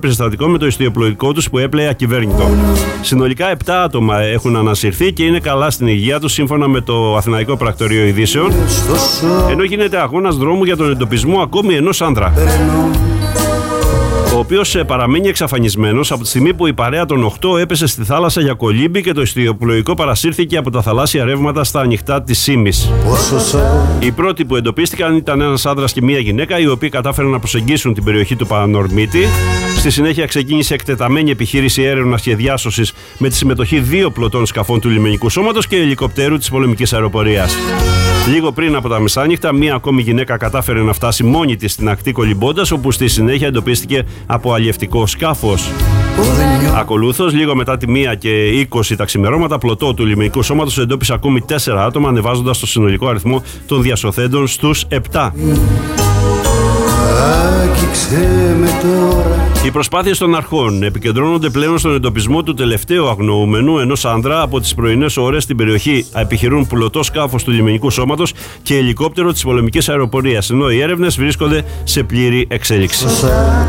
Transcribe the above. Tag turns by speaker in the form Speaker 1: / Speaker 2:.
Speaker 1: περιστατικό με το ιστιοπλοϊκό τους που έπλεε ακυβέρνητο. Συνολικά 7 άτομα έχουν ανασυρθεί και είναι καλά στην υγεία τους, σύμφωνα με το Αθηναϊκό Πρακτορείο Ειδήσεων, ενώ γίνεται αγώνας δρόμου για τον εντοπισμό ακόμη ενός άντρα, ο οποίος παραμένει εξαφανισμένος από τη στιγμή που η παρέα των 8 έπεσε στη θάλασσα για κολύμπη και το ιστιοπλοϊκό παρασύρθηκε από τα θαλάσσια ρεύματα στα ανοιχτά της Σύμης. Οι πρώτοι που εντοπίστηκαν ήταν ένας άντρας και μία γυναίκα, οι οποίοι κατάφεραν να προσεγγίσουν την περιοχή του Πανορμίτη. Στη συνέχεια ξεκίνησε εκτεταμένη επιχείρηση έρευνας και διάσωσης με τη συμμετοχή 2 πλωτών σκαφών του λιμενικού σώματος και ελικοπτέρου της πολεμικής αεροπορίας. Λίγο πριν από τα μεσάνυχτα, μία ακόμη γυναίκα κατάφερε να φτάσει μόνη της στην ακτή κολυμπώντας, όπου στη συνέχεια εντοπίστηκε από αλλιευτικό σκάφος. Ακολούθως, λίγο μετά τη 1:20 τα ξημερώματα, πλωτό του λιμενικού σώματος εντόπισε ακόμη 4 άτομα, ανεβάζοντας το συνολικό αριθμό των διασωθέντων στους 7. Οι προσπάθειες των αρχών επικεντρώνονται πλέον στον εντοπισμό του τελευταίου αγνοούμενου, ενός άνδρα. Από τις πρωινές ώρες στην περιοχή επιχειρούν πλωτό σκάφος του λιμενικού σώματος και ελικόπτερο της πολεμικής αεροπορίας, ενώ οι έρευνες βρίσκονται σε πλήρη εξέλιξη.